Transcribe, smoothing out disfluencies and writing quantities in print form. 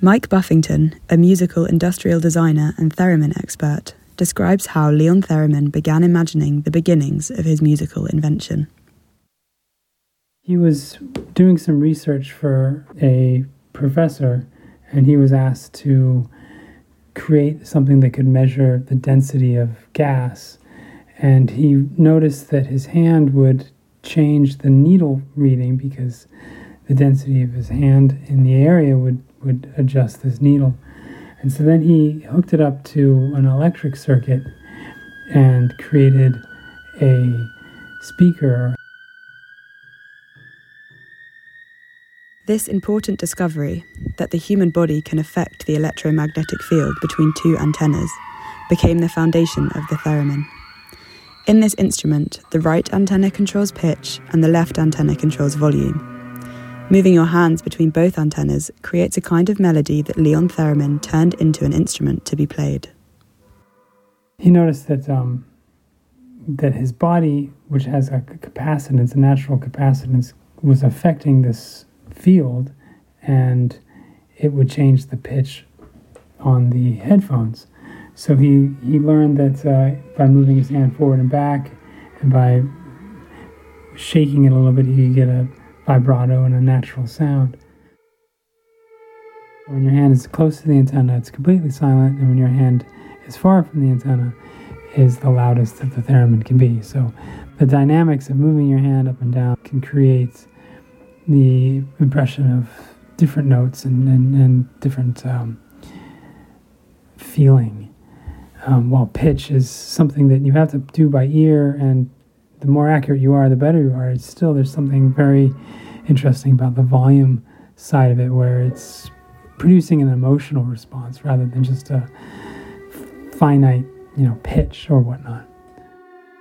Mike Buffington, a musical industrial designer and theremin expert, describes how Leon Theremin began imagining the beginnings of his musical invention. He was doing some research for a professor, and he was asked to create something that could measure the density of gas. And he noticed that his hand would change the needle reading because the density of his hand in the area would adjust this needle. And so then he hooked it up to an electric circuit and created a speaker. This important discovery, that the human body can affect the electromagnetic field between two antennas, became the foundation of the theremin. In this instrument, the right antenna controls pitch and the left antenna controls volume. Moving your hands between both antennas creates a kind of melody that Leon Theremin turned into an instrument to be played. He noticed that his body, which has a capacitance, a natural capacitance, was affecting this field, and it would change the pitch on the headphones. So he learned that by moving his hand forward and back, and by shaking it a little bit, he could get a vibrato and a natural sound. When your hand is close to the antenna, it's completely silent, and when your hand is far from the antenna, is the loudest that the theremin can be. So the dynamics of moving your hand up and down can create the impression of different notes and different feeling. While pitch is something that you have to do by ear, and the more accurate you are, the better you are. It's still, there's something very interesting about the volume side of it, where it's producing an emotional response rather than just a finite, pitch or whatnot.